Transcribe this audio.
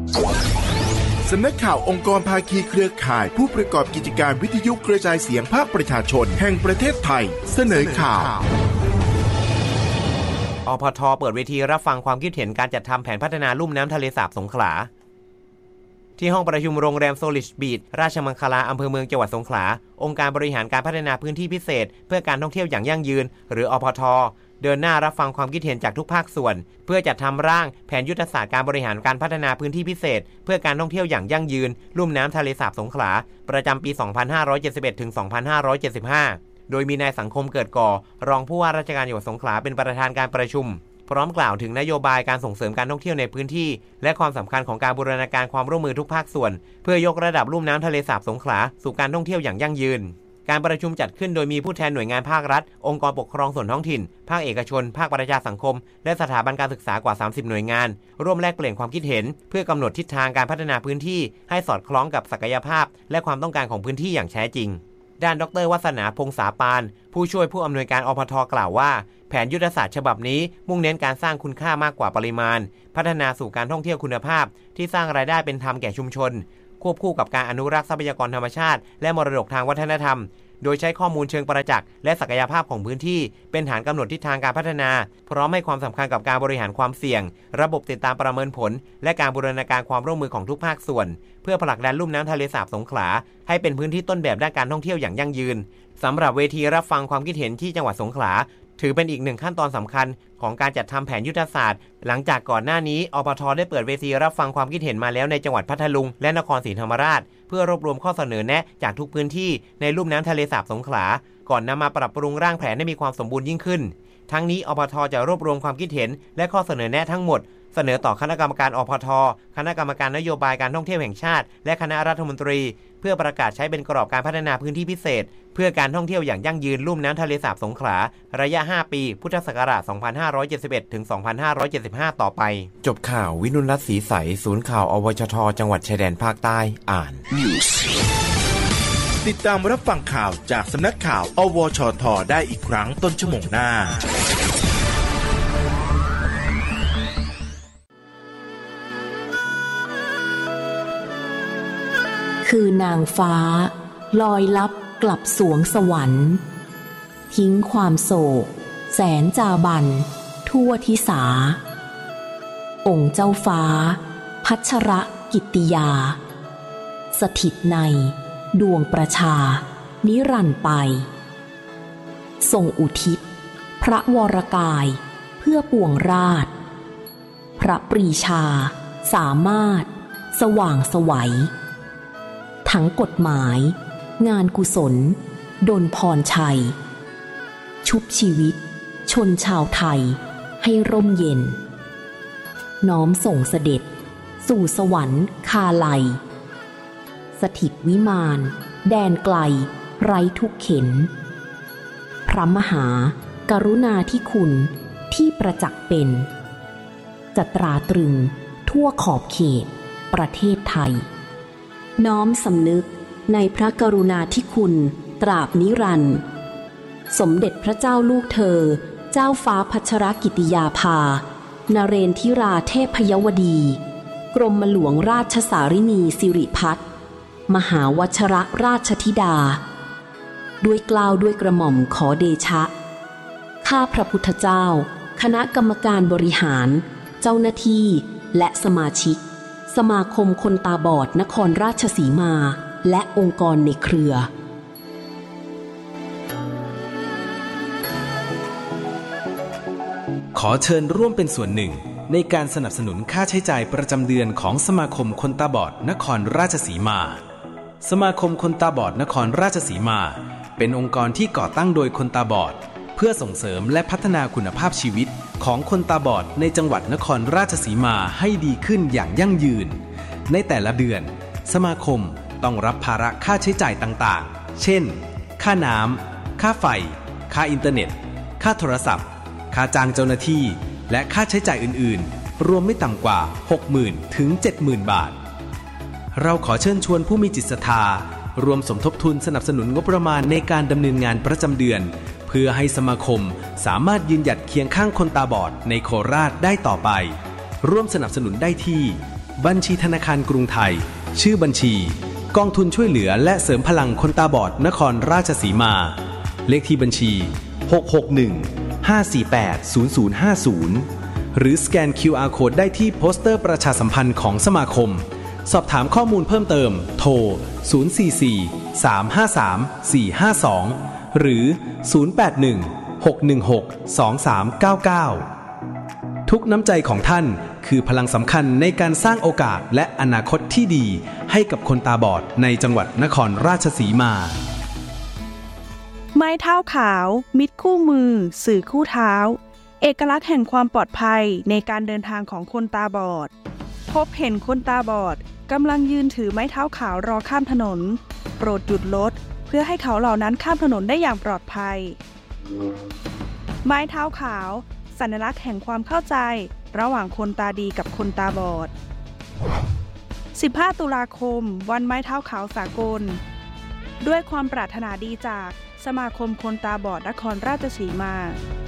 สำนักข่าวองค์กรภาคีเครือข่ายผู้ประกอบกิจการวิทยุกระจายเสียงภาคประชาชนแห่งประเทศไทยเสนอข่าวอพท.เปิดเวทีรับฟังความคิดเห็นการจัดทำแผนพัฒนาลุ่มน้ำทะเลสาบสงขลาที่ห้องประชุมโรงแรมโซลิชบีชราชมังคลาอำเภอเมืองจังหวัดสงขลาองค์การบริหารการพัฒนาพื้นที่พิเศษเพื่อการท่องเที่ยวอย่างยั่งยืนหรืออพท.เดินหน้ารับฟังความคิดเห็นจากทุกภาคส่วนเพื่อจัดทำร่างแผนยุทธศาสตร์การบริหารการพัฒนาพื้นที่พิเศษเพื่อการท่องเที่ยวอย่างยั่งยืนลุ่มน้ำทะเลสาบสงขลาประจำปี 2571 ถึง 2575 โดยมีนายสังคมเกิดก่อรองผู้ว่าราชการจังหวัดสงขลาเป็นประธานการประชุมพร้อมกล่าวถึงนโยบายการส่งเสริมการท่องเที่ยวในพื้นที่และความสำคัญของการบูรณาการความร่วมมือทุกภาคส่วนเพื่อยกระดับลุ่มน้ำทะเลสาบสงขลาสู่การท่องเที่ยวอย่างยั่งยืนการประชุมจัดขึ้นโดยมีผู้แทนหน่วยงานภาครัฐองค์กรปกครองส่วนท้องถิ่นภาคเอกชนภาคประชาสังคมและสถาบันการศึกษากว่า30หน่วยงานร่วมแลกเปลี่ยนความคิดเห็นเพื่อกำหนดทิศทางการพัฒนาพื้นที่ให้สอดคล้องกับศักยภาพและความต้องการของพื้นที่อย่างแท้จริงด้านดร.วัฒนาพงษาปานผู้ช่วยผู้อำนวยการอพท.กล่าวว่าแผนยุทธศาสตร์ฉบับนี้มุ่งเน้นการสร้างคุณค่ามากกว่าปริมาณพัฒนาสู่การท่องเที่ยวคุณภาพที่สร้างรายได้เป็นธรรมแก่ชุมชนควบคู่กับการอนุรักษ์ทรัพยากรธรรมชาติและมรดกทางวัฒนธรรมโดยใช้ข้อมูลเชิงประจักษ์และศักยภาพของพื้นที่เป็นฐานกำหนดทิศทางการพัฒนาพร้อมให้ความสำคัญกับการบริหารความเสี่ยงระบบติดตามประเมินผลและการบูรณาการความร่วมมือของทุกภาคส่วนเพื่อผลักดันลุ่มน้ำทะเลสาบสงขลาให้เป็นพื้นที่ต้นแบบด้านการท่องเที่ยวอย่างยั่งยืนสำหรับเวทีรับฟังความคิดเห็นที่จังหวัดสงขลาถือเป็นอีกหนึ่งขั้นตอนสำคัญของการจัดทำแผนยุทธศาสตร์หลังจากก่อนหน้านี้อปท.ได้เปิดเวทีรับฟังความคิดเห็นมาแล้วในจังหวัดพัทลุงและนครศรีธรรมราชเพื่อรวบรวมข้อเสนอแนะจากทุกพื้นที่ในลุ่มน้ำทะเลสาบสงขลาก่อนนำมาปรับปรุงร่างแผนให้มีความสมบูรณ์ยิ่งขึ้นทั้งนี้อปท.จะรวบรวมความคิดเห็นและข้อเสนอแนะทั้งหมดเสนอต่อคณะกรรมการอพท.คณะกรรมการนโยบายการท่องเที่ยวแห่งชาติและคณะรัฐมนตรีเพื่อประกาศใช้เป็นกรอบการพัฒนาพื้นที่พิเศษเพื่อการท่องเที่ยวอย่างยั่งยืนลุ่มน้ำทะเลสาบสงขลาระยะ5ปีพุทธศักราช2571ถึง2575ต่อไปจบข่าววินุลรัตน์ศรีใสศูนย์ข่าวอวชทจังหวัดชายแดนภาคใต้อ่านติดตามรับฟังข่าวจากสำนักข่าวอวชทได้อีกครั้งต้นชั่วโมงหน้าคือนางฟ้าลอยลับกลับสวงสวรรค์ทิ้งความโศกแสนจาบันทั่วทิสาองค์เจ้าฟ้าพัชรกิตติยาสถิตในดวงประชานิรันดร์ไปทรงอุทิศพระวรกายเพื่อปวงราชพระปรีชาสามารถสว่างไสวทั้งกฎหมายงานกุศลดลพรชัยชุบชีวิตชนชาวไทยให้ร่มเย็นน้อมส่งเสด็จสู่สวรรค์คาไลสถิตวิมานแดนไกลไร้ทุกเข็ญพระมหากรุณาธิคุณที่ประจักษ์เป็นจะตราตรึงทั่วขอบเขตประเทศไทยน้อมสำนึกในพระกรุณาธิคุณตราบนิรันดร์สมเด็จพระเจ้าลูกเธอเจ้าฟ้าพัชรกิติยาภานเรนทิราเทพยวดีกรมหลวงราชสารินีสิริพัฒน์มหาวชรราชธิดาด้วยเกล้าด้วยกระหม่อมขอเดชะข้าพระพุทธเจ้าคณะกรรมการบริหารเจ้าหน้าที่และสมาชิกสมาคมคนตาบอดนครราชสีมาและองค์กรในเครือขอเชิญร่วมเป็นส่วนหนึ่งในการสนับสนุนค่าใช้จ่ายประจำเดือนของสมาคมคนตาบอดนครราชสีมาสมาคมคนตาบอดนครราชสีมาเป็นองค์กรที่ก่อตั้งโดยคนตาบอดเพื่อส่งเสริมและพัฒนาคุณภาพชีวิตของคนตาบอดในจังหวัดนครราชสีมาให้ดีขึ้นอย่างยั่งยืนในแต่ละเดือนสมาคมต้องรับภาระค่าใช้จ่ายต่างๆเช่นค่าน้ำค่าไฟค่าอินเทอร์เน็ตค่าโทรศัพท์ค่าจ้างเจ้าหน้าที่และค่าใช้จ่ายอื่นๆรวมไม่ต่ำกว่า 60,000 ถึง 70,000 บาทเราขอเชิญชวนผู้มีจิตศรัทธารวมสมทบทุนสนับสนุนงบประมาณในการดำเนินงานประจำเดือนเพื่อให้สมาคมสามารถยืนหยัดเคียงข้างคนตาบอดในโคราชได้ต่อไปร่วมสนับสนุนได้ที่บัญชีธนาคารกรุงไทยชื่อบัญชีกองทุนช่วยเหลือและเสริมพลังคนตาบอดนครราชสีมาเลขที่บัญชี661-548-0050หรือสแกน QR Code ได้ที่โปสเตอร์ประชาสัมพันธ์ของสมาคมสอบถามข้อมูลเพิ่มเติมโทร044-353-452หรือ081-616-2399ทุกน้ำใจของท่านคือพลังสำคัญในการสร้างโอกาสและอนาคตที่ดีให้กับคนตาบอดในจังหวัดนครราชสีมาไม้เท้าขาวมิตรคู่มือสื่อคู่เท้าเอกลักษณ์แห่งความปลอดภัยในการเดินทางของคนตาบอดพบเห็นคนตาบอดกำลังยืนถือไม้เท้าขาวรอข้ามถนนโปรดหยุดรถเพื่อให้เขาเหล่านั้นข้ามถนนได้อย่างปลอดภัยไม้เท้าขาวสัญลักษณ์แห่งความเข้าใจระหว่างคนตาดีกับคนตาบอด15 ตุลาคมวันไม้เท้าขาวสากลด้วยความปรารถนาดีจากสมาคมคนตาบอดนครราชสีมา